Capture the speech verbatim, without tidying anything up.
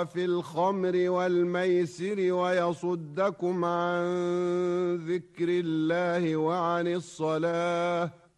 وفي الخمر والميسر ويصدكم عن ذكر الله وعن الصلاة